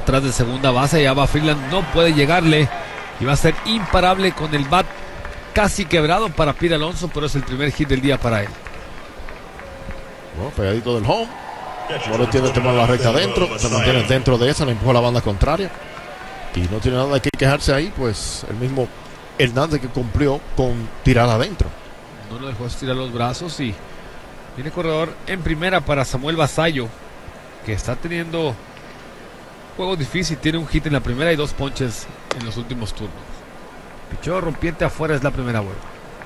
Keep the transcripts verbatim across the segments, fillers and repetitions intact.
atrás de segunda base. Ya va Freeland, no puede llegarle y va a ser imparable con el bat casi quebrado para Pete Alonso, pero es el primer hit del día para él. Bueno, pegadito del home. No le tiene tema la recta adentro, se mantiene dentro de esa, le empuja a la banda contraria y no tiene nada que quejarse ahí, pues el mismo Hernández que cumplió con tirar adentro. No lo dejó estirar los brazos y viene corredor en primera para Samuel Basallo, que está teniendo juego difícil. Tiene un hit en la primera y dos ponches en los últimos turnos. Picheo rompiente afuera, es la primera vuelta.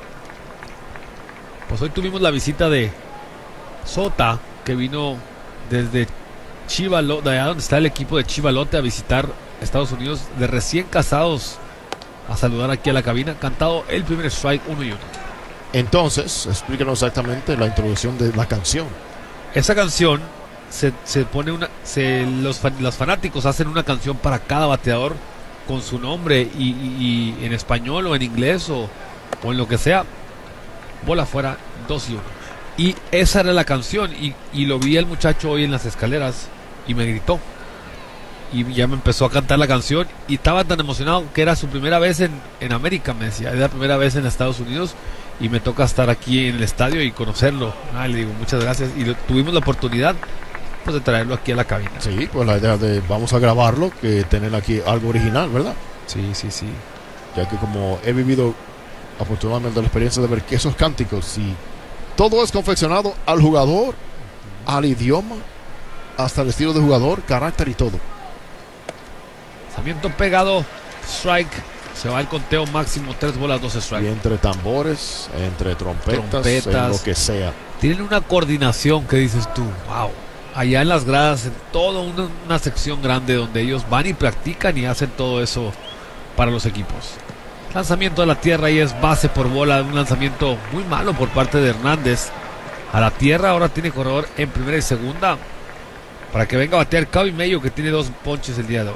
Pues hoy tuvimos la visita de Sota, que vino desde Chivalote, de allá donde está el equipo de Chivalote, a visitar Estados Unidos, de recién casados, a saludar aquí a la cabina. Cantado el primer strike, uno y uno. Entonces, explícanos exactamente la introducción de la canción. Esa canción se, se pone una, se, los, los fanáticos hacen una canción para cada bateador con su nombre y, y, y en español o en inglés o, o en lo que sea. Bola afuera, dos y uno. Y esa era la canción y, y lo vi al muchacho hoy en las escaleras y me gritó. Y ya me empezó a cantar la canción y estaba tan emocionado que era su primera vez en, en América, me decía. Era la primera vez en Estados Unidos y me toca estar aquí en el estadio y conocerlo. Ah, le digo, muchas gracias. Y lo, tuvimos la oportunidad pues de traerlo aquí a la cabina. Sí, pues la idea de vamos a grabarlo, que tener aquí algo original, ¿verdad? Sí, sí, sí. Ya que como he vivido afortunadamente la experiencia de ver que esos cánticos y todo es confeccionado al jugador, al idioma, hasta el estilo de jugador, carácter y todo. Lanzamiento pegado, strike. Se va el conteo máximo, tres bolas, dos strikes. Y entre tambores, entre trompetas, Trompetas. en lo que sea. Tienen una coordinación que dices tú, wow. Allá en las gradas, en toda una, una sección grande donde ellos van y practican y hacen todo eso para los equipos. Lanzamiento a la tierra y es base por bola. Un lanzamiento muy malo por parte de Hernández a la tierra. Ahora tiene corredor en primera y segunda para que venga a batear Coby Mayo, que tiene dos ponches el día de hoy.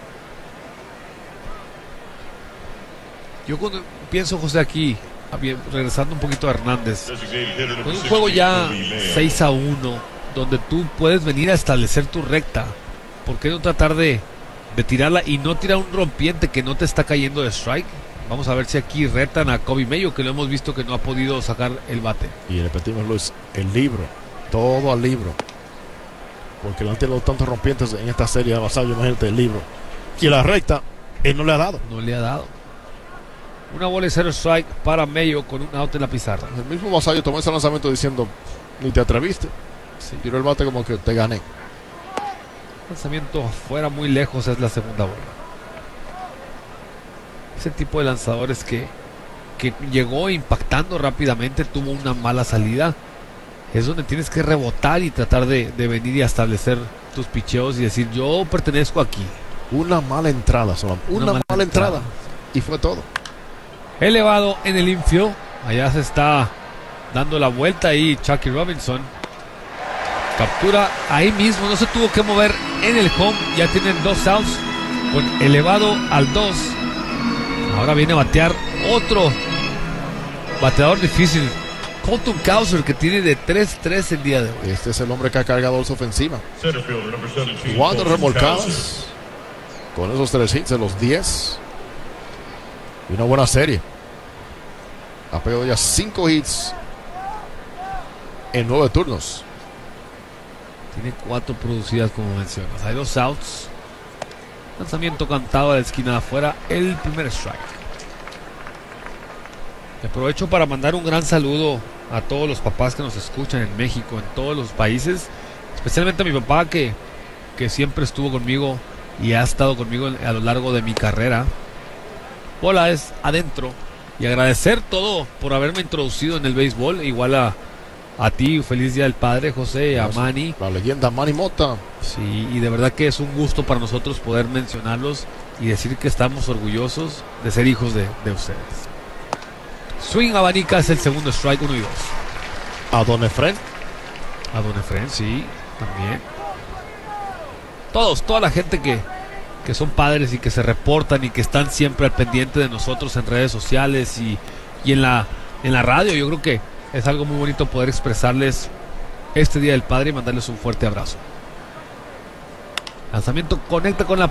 Yo cuando pienso, José, aquí regresando un poquito a Hernández, con un juego ya seis a uno, donde tú puedes venir a establecer tu recta, ¿por qué no tratar de, de tirarla y no tirar un rompiente que no te está cayendo de strike? Vamos a ver si aquí retan a Coby Mayo, que lo hemos visto que no ha podido sacar el bate. Y repetimos, Luis, el libro, todo al libro. Porque le han tirado tantos rompientes en esta serie de Basallo, imagínate el libro. Y la recta, él no le ha dado. No le ha dado. Una bola y cero strike para Mayo con un out en la pizarra. El mismo Basallo tomó ese lanzamiento diciendo, ni te atreviste. Sí. Tiró el bate como que te gané. Lanzamiento afuera muy lejos, es la segunda bola. Ese tipo de lanzadores que, que llegó impactando rápidamente, tuvo una mala salida, es donde tienes que rebotar y tratar de, de venir y establecer tus picheos y decir, yo pertenezco aquí. Una mala entrada solamente. Una, Una mala, mala entrada. entrada. Y fue todo. Elevado en el infield. Allá se está dando la vuelta ahí Chucky Robinson. Captura ahí mismo, no se tuvo que mover en el home. Ya tienen dos outs con elevado al dos. Ahora viene a batear otro bateador difícil, Colton Cowser, que tiene de tres tres el día de hoy. Este es el hombre que ha cargado su ofensiva. Cuatro remolcadas con esos tres hits de los diez. Y una buena serie. Ha pegado ya cinco hits en nueve turnos. Tiene cuatro producidas, como mencionas. Hay dos outs. Lanzamiento cantado a la esquina de afuera, el primer strike. Aprovecho para mandar un gran saludo a todos los papás que nos escuchan en México, en todos los países, especialmente a mi papá que, que siempre estuvo conmigo y ha estado conmigo a lo largo de mi carrera. Bola es adentro. Y agradecer todo por haberme introducido en el béisbol, igual a, a ti, feliz día del padre, José, a Manny. La leyenda Manny Mota. Sí, y de verdad que es un gusto para nosotros poder mencionarlos y decir que estamos orgullosos de ser hijos de, de ustedes. Swing abanica es el segundo strike, uno y dos. A Don Efren. A Don Efren, sí, también. Todos, toda la gente que, que son padres y que se reportan y que están siempre al pendiente de nosotros en redes sociales y, y en, la, en la radio. Yo creo que es algo muy bonito poder expresarles este Día del Padre y mandarles un fuerte abrazo. Lanzamiento conecta con la